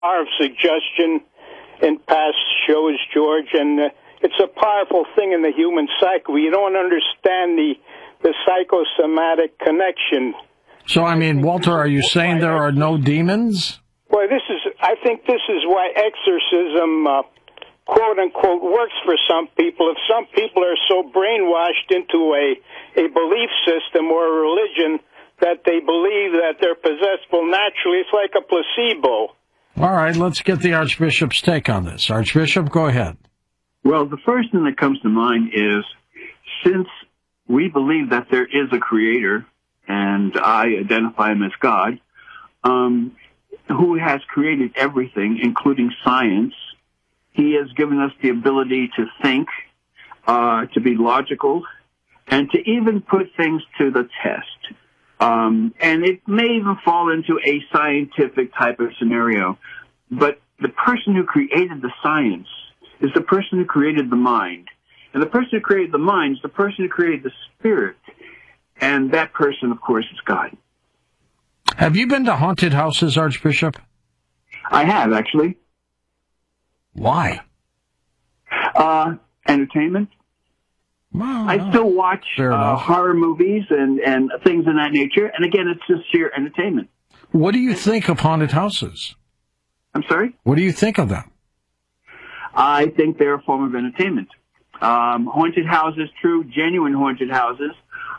Power of suggestion in past shows, George, and it's a powerful thing in the human psyche. You don't understand the psychosomatic connection. So, I mean, Walter, are you saying there are no demons? Well, I think this is why exorcism, quote unquote, works for some people. If some people are so brainwashed into a belief system or a religion that they believe that they're possessable naturally, it's like a placebo. All right, let's get the Archbishop's take on this. Archbishop, go ahead. Well, the first thing that comes to mind is, since we believe that there is a creator, and I identify him as God, who has created everything, including science, he has given us the ability to think, to be logical, and to even put things to the test. And it may even fall into a scientific type of scenario. But the person who created the science is the person who created the mind. And the person who created the mind is the person who created the spirit. And that person, of course, is God. Have you been to haunted houses, Archbishop? I have, actually. Why? Entertainment. Well, I still watch horror movies and things of that nature. And again, it's just sheer entertainment. What do you think of haunted houses? I'm sorry? What do you think of them? I think they're a form of entertainment. Haunted houses, true, genuine haunted houses,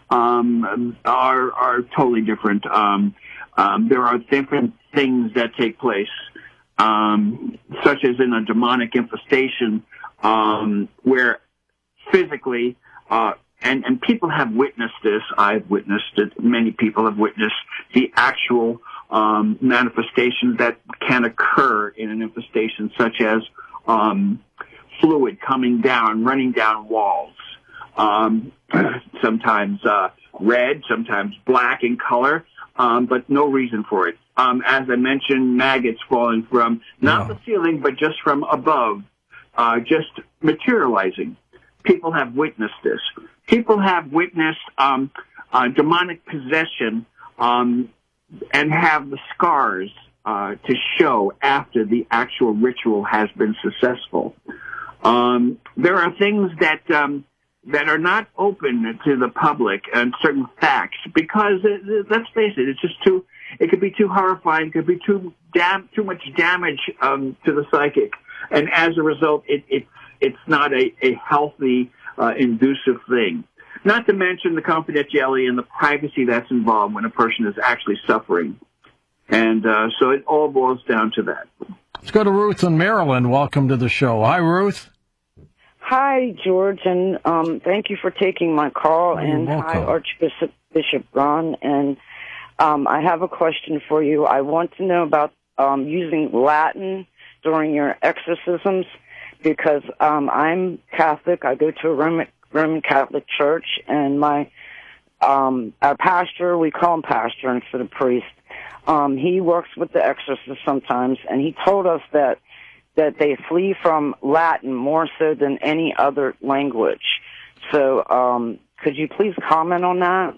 are totally different. There are different things that take place, such as in a demonic infestation, where physically, and people have witnessed this. I've witnessed it. Many people have witnessed the actual manifestations that can occur in an infestation, such as fluid coming down, running down walls, sometimes red, sometimes black in color, but no reason for it. As I mentioned, maggots falling from not the ceiling, but just from above, just materializing. People have witnessed this. People have witnessed demonic possession and have the scars to show after the actual ritual has been successful. There are things that are not open to the public and certain facts because, let's face it, it could be too horrifying, it could be too much damage to the psychic, and as a result, it's not a healthy, inducive thing. Not to mention the confidentiality and the privacy that's involved when a person is actually suffering. And so it all boils down to that. Let's go to Ruth in Maryland. Welcome to the show. Hi, Ruth. Hi, George, and thank you for taking my call. And hi, Archbishop Ron. And I have a question for you. I want to know about using Latin during your exorcisms because I'm Catholic. I go to a Roman Catholic church, and our pastor, we call him pastor instead of priest, he works with the exorcist sometimes, and he told us that they flee from Latin more so than any other language. So could you please comment on that?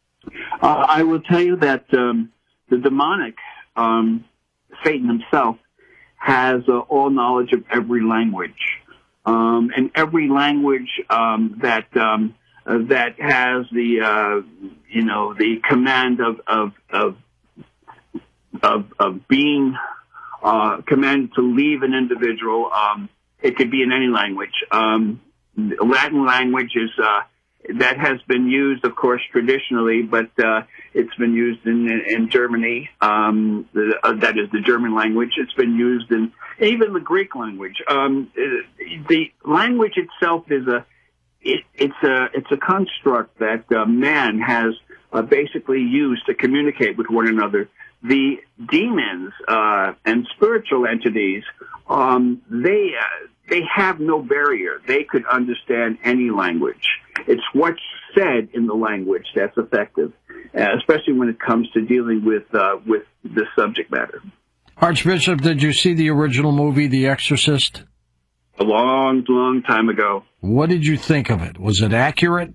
I will tell you that the demonic, Satan himself, has all knowledge of every language. And every language that has the command of being commanded to leave an individual. It could be in any language. Latin language is that has been used, of course, traditionally, but it's been used in Germany. That is the German language. It's been used in even the Greek language. The language itself is it's a construct that man has basically used to communicate with one another. The demons and spiritual entities, they have no barrier. They could understand any language. It's what's said in the language that's effective, especially when it comes to dealing with the subject matter. Archbishop, did you see the original movie, The Exorcist? A long, long time ago. What did you think of it? Was it accurate?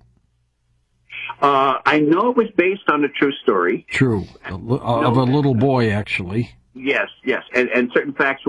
I know it was based on a true story. True. Of a little boy, actually. Yes, and certain facts